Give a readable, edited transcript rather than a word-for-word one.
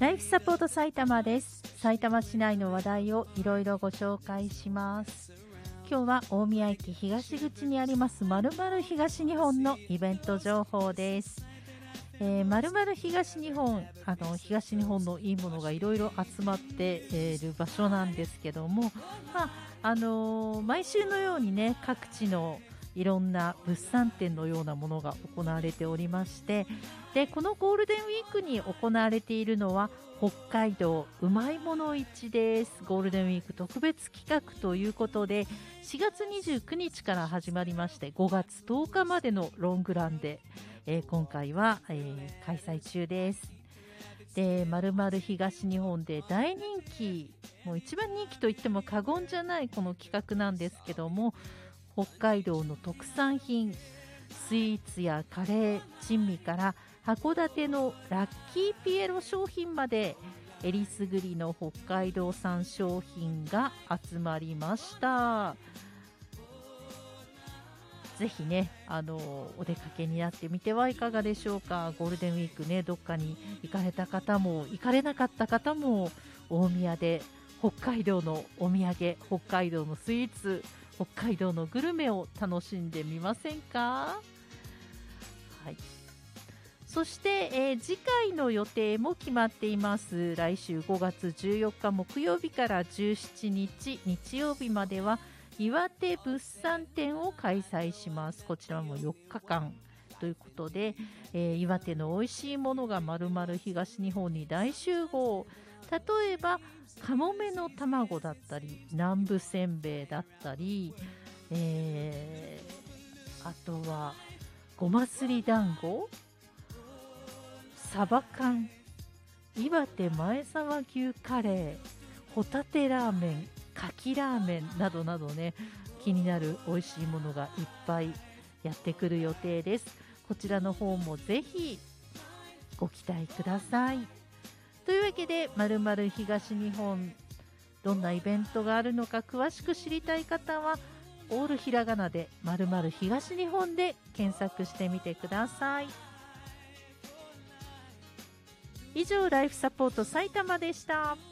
ライフサポート埼玉です。埼玉市内の話題をいろいろご紹介します。今日は大宮駅東口にあります〇〇東日本のイベント情報です。〇〇東日本、東日本のいいものがいろいろ集まっている場所なんですけども、毎週のようにね、各地のいろんな物産展のようなものが行われておりまして、でこのゴールデンウィークに行われているのは北海道うまいもの市です。ゴールデンウィーク特別企画ということで、4月29日から始まりまして5月10日までのロングランで、今回は、開催中です。で〇〇東日本で大人気、もう一番人気といっても過言じゃないこの企画なんですけども、北海道の特産品、スイーツやカレー、珍味から函館のラッキーピエロ商品まで、えりすぐりの北海道産商品が集まりました。ぜひね、お出かけになってみてはいかがでしょうか。ゴールデンウィークね、どっかに行かれた方も行かれなかった方も、大宮で北海道のお土産、北海道のスイーツ、北海道のグルメを楽しんでみませんか。はい、そして、次回の予定も決まっています。来週5月14日木曜日から17日日曜日までは岩手物産展を開催します。こちらも4日間ということで、岩手の美味しいものが丸々東日本に大集合。例えばカモメの卵だったり、南部せんべいだったり、あとはごますり団子、サバ缶、岩手前沢牛カレー、ホタテラーメン、かきラーメンなどなどね、気になる美味しいものがいっぱいやってくる予定です。こちらの方もぜひご期待ください。というわけで、〇〇東日本、どんなイベントがあるのか詳しく知りたい方はオールひらがなで〇〇東日本で検索してみてください。以上、ライフサポート埼玉でした。